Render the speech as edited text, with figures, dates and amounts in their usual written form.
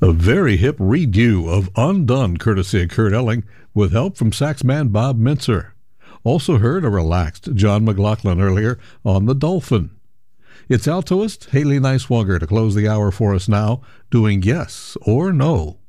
A very hip redo of Undone, courtesy of Kurt Elling, with help from saxman Bob Mintzer. Also heard a relaxed John McLaughlin earlier on The Dolphin. It's altoist Haley Niswonger to close the hour for us now, doing Yes or No.